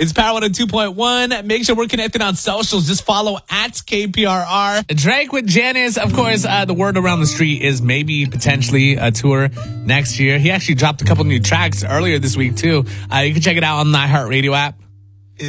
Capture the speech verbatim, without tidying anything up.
It's Power one oh two point one. Make sure we're connected on socials. Just follow at K P R R. Drake with Janice. Of course, uh, the word around the street is maybe potentially a tour next year. He actually dropped a couple new tracks earlier this week, too. Uh, you can check it out on the iHeartRadio app.